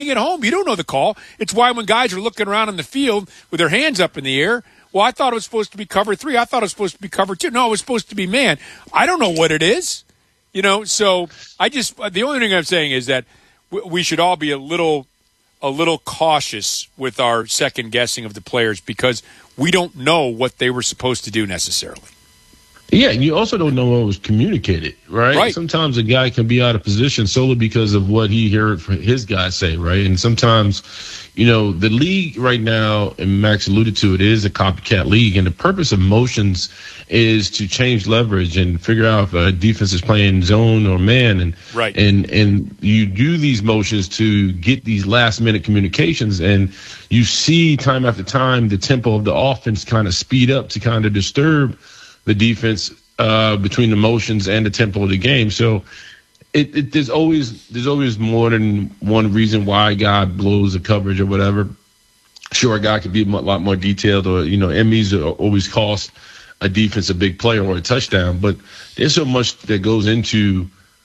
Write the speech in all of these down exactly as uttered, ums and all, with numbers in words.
at home. You don't know the call. It's why when guys are looking around in the field with their hands up in the air, well, I thought it was supposed to be cover three. I thought it was supposed to be cover two. No, it was supposed to be man. I don't know what it is. You know, so I just – the only thing I'm saying is that we should all be a little a little cautious with our second guessing of the players because we don't know what they were supposed to do necessarily. Yeah, and you also don't know what was communicated, right? Right. Sometimes a guy can be out of position solely because of what he heard from his guys say, right? And sometimes, you know, the league right now, and Max alluded to it, is a copycat league. And the purpose of motions is to change leverage and figure out if a defense is playing zone or man. And right. and and you do these motions to get these last-minute communications. And you see time after time the tempo of the offense kind of speed up to kind of disturb the defense uh, between the motions and the tempo of the game. So it, it there's always there's always more than one reason why a guy blows a coverage or whatever. Sure, a guy could be a lot more detailed, or, you know, M Es always cost a defense a big play or a touchdown. But there's so much that goes into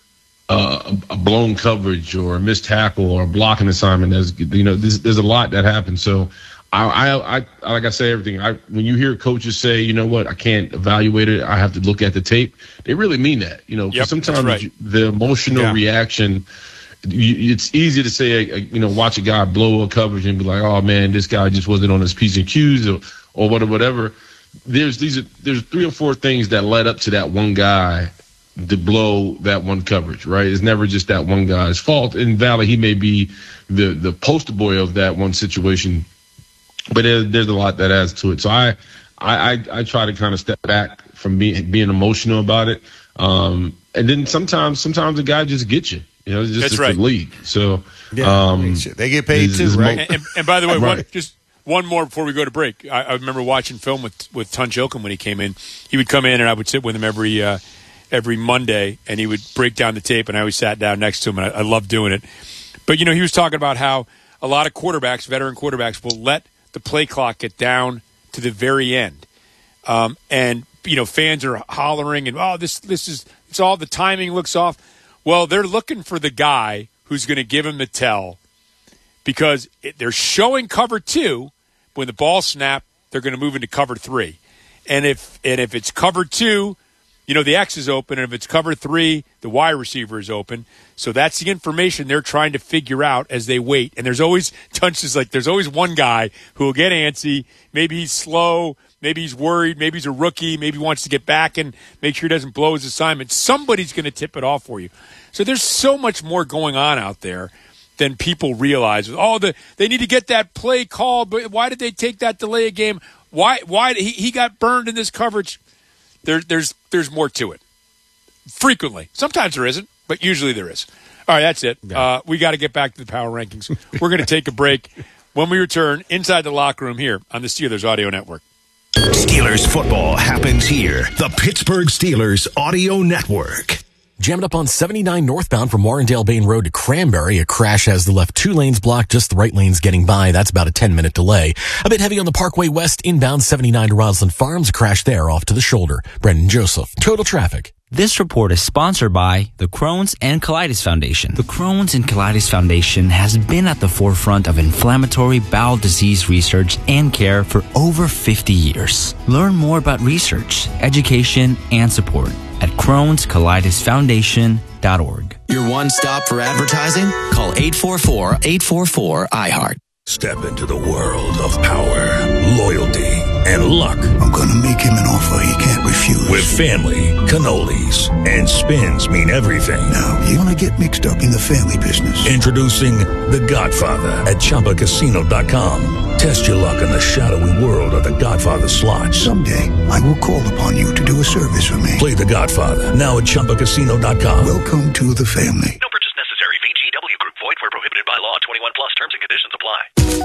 uh, a blown coverage or a missed tackle or a blocking assignment. There's, you know, there's, there's a lot that happens. So I, I, I, like I say, everything. I, when you hear coaches say, you know what, I can't evaluate it, I have to look at the tape, they really mean that. You know, yep, sometimes right. the emotional yeah. reaction, you, it's easy to say, uh, you know, watch a guy blow a coverage and be like, oh man, this guy just wasn't on his P's and Q's or, or whatever. whatever. There's these, there's three or four things that led up to that one guy to blow that one coverage, right? It's never just that one guy's fault. In Valley, he may be the the poster boy of that one situation. But there's, there's a lot that adds to it. So I I, I, I try to kind of step back from being being emotional about it. Um, and then sometimes sometimes the guy just gets you. You know, it's just That's it's right. the league. So yeah, um, they get paid too, right? And, and, and by the way, right. one, just one more before we go to break. I, I remember watching film with with Tunch Ilkin when he came in. He would come in and I would sit with him every uh, every Monday, and he would break down the tape, and I always sat down next to him, and I, I loved doing it. But, you know, he was talking about how a lot of quarterbacks, veteran quarterbacks, will let the play clock get down to the very end. Um, and, you know, fans are hollering and, oh, this this is – it's all the timing looks off. Well, they're looking for the guy who's going to give him the tell because it, they're showing cover two. When the ball snapped, they're going to move into cover three. And if and if it's cover two, you know, the X is open. And if it's cover three, the Y receiver is open. So that's the information they're trying to figure out as they wait. And there's always touches like there's always one guy who will get antsy. Maybe he's slow. Maybe he's worried. Maybe he's a rookie. Maybe he wants to get back and make sure he doesn't blow his assignment. Somebody's going to tip it off for you. So there's so much more going on out there than people realize. Oh, the, they need to get that play called, but why did they take that delay a game? Why? Why he, he got burned in this coverage? There, there's there's more to it. Frequently, sometimes there isn't, but usually there is. All right, that's it. Yeah. Uh, we got to get back to the power rankings. We're going to take a break. When we return, inside the locker room here on the Steelers Audio Network. Steelers football happens here. The Pittsburgh Steelers Audio Network. Jammed up on seventy-nine northbound from Warrendale Bain Road to Cranberry. A crash has the left two lanes blocked, just the right lanes getting by. That's about a ten-minute delay. A bit heavy on the Parkway West, inbound seventy-nine to Roslyn Farms. A crash there off to the shoulder. Brendan Joseph, Total Traffic. This report is sponsored by the Crohn's and Colitis Foundation. The Crohn's and Colitis Foundation has been at the forefront of inflammatory bowel disease research and care for over fifty years. Learn more about research, education, and support at crohns colitis foundation dot org. Your one stop for advertising? Call eight four four, eight four four, I heart. Step into the world of power, loyalty, and luck. I'm going to make him an offer he can't refuse. With family, cannolis, and spins mean everything. Now, you want to get mixed up in the family business. Introducing The Godfather at Chumba Casino dot com. Test your luck in the shadowy world of The Godfather slot. Someday, I will call upon you to do a service for me. Play The Godfather now at Chumba Casino dot com. Welcome to the family. No purchase necessary. V G W Group. Void where prohibited by law. twenty-one plus terms and conditions apply.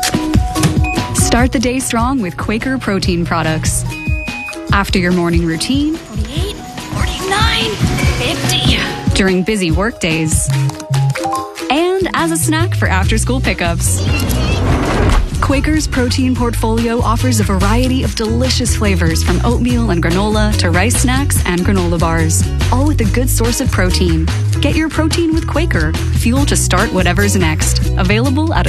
Start the day strong with Quaker protein products. After your morning routine, forty-eight, forty-nine, fifty. During busy work days, and as a snack for after-school pickups. Quaker's protein portfolio offers a variety of delicious flavors from oatmeal and granola to rice snacks and granola bars, all with a good source of protein. Get your protein with Quaker, fuel to start whatever's next. Available at a